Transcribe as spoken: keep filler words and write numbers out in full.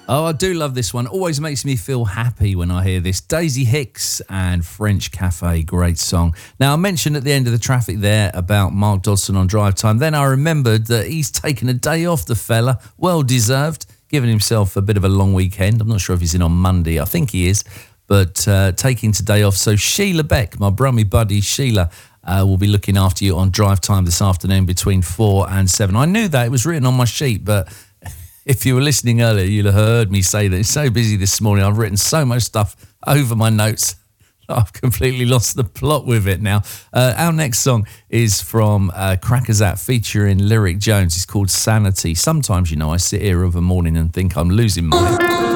Oh, I do love this one. Always makes me feel happy when I hear this. Daisy Hicks and French Cafe, great song. Now, I mentioned at the end of the traffic there about Mark Dodson on Drive Time. Then I remembered that he's taken a day off, the fella. Well deserved. Giving himself a bit of a long weekend. I'm not sure if he's in on Monday. I think he is. But uh, taking today off. So Sheila Beck, my brummy buddy Sheila, uh, will be looking after you on Drive Time this afternoon between four and seven. I knew that. It was written on my sheet, but if you were listening earlier, you'll have heard me say that it's so busy this morning. I've written so much stuff over my notes. I've completely lost the plot with it now. Uh, our next song is from uh, Crackazat featuring Lyric Jones. It's called Sanity. Sometimes, you know, I sit here of a morning and think I'm losing my